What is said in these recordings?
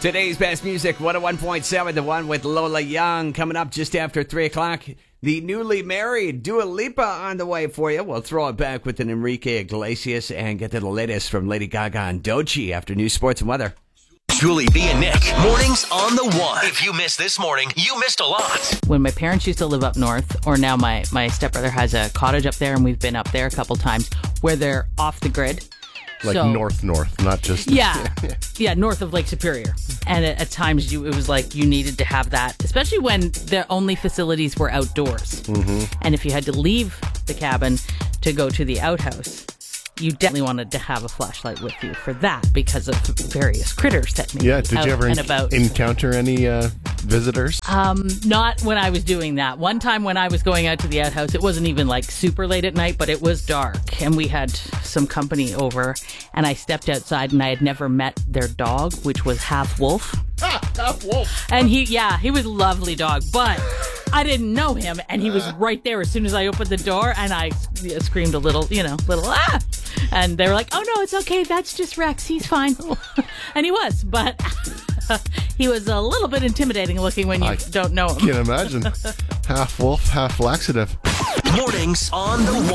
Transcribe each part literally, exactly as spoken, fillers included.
Today's best music, one oh one point seven, the one with Lola Young, coming up just after three o'clock. The newly married Dua Lipa on the way for you. We'll throw it back with an Enrique Iglesias and get to the latest from Lady Gaga and Doechii after news, sports, and weather. Julie B and Nick, mornings on the one. If you missed this morning, you missed a lot. When my parents used to live up north, or now my, my stepbrother has a cottage up there, and we've been up there a couple times, where they're off the grid. Like So- north, north, not just... Yeah, yeah, north of Lake Superior. And at, at times, you, it was like you needed to have that, especially when the only facilities were outdoors. Mm-hmm. And if you had to leave the cabin to go to the outhouse, you definitely wanted to have a flashlight with you for that because of various critters that may Yeah, be did out you ever and en- about. encounter any uh, visitors? Um, not when I was doing that. One time when I was going out to the outhouse, it wasn't even like super late at night, but it was dark, and we had some company over, and I stepped outside, and I had never met their dog, which was half wolf. Ah, half wolf. And he, yeah, he was a lovely dog, but I didn't know him, and he was right there as soon as I opened the door, and I yeah, screamed a little, you know, little, ah! And they were like, oh, no, it's okay. That's just Rex. He's fine. And he was, but he was a little bit intimidating looking when you I don't know him. Can't imagine. Half wolf, half laxative. Mornings on the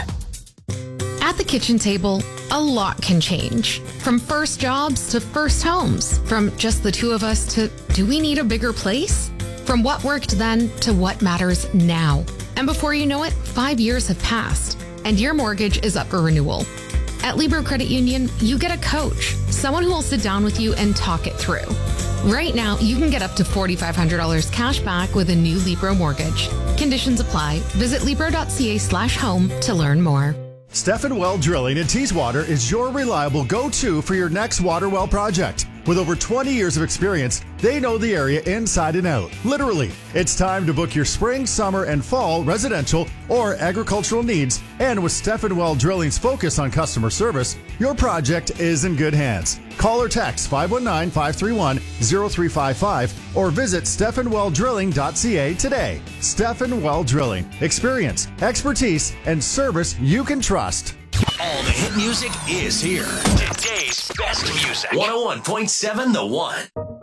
one. At the kitchen table, a lot can change. From first jobs to first homes. From just the two of us to, do we need a bigger place? From what worked then to what matters now. And before you know it, five years have passed, and your mortgage is up for renewal. At Libro Credit Union, you get a coach, someone who will sit down with you and talk it through. Right now, you can get up to four thousand five hundred dollars cash back with a new Libro mortgage. Conditions apply. Visit Libro.ca slash home to learn more. Stefan Well Drilling in Teeswater is your reliable go-to for your next water well project. With over twenty years of experience, they know the area inside and out. Literally, it's time to book your spring, summer, and fall residential or agricultural needs. And with Stefan Well Drilling's focus on customer service, your project is in good hands. Call or text five one nine, five three one, zero three five five or visit stefan well drilling dot c a today. Stefan Well Drilling. Experience, expertise, and service you can trust. All the hit music is here. Today's best music. one oh one point seven The One.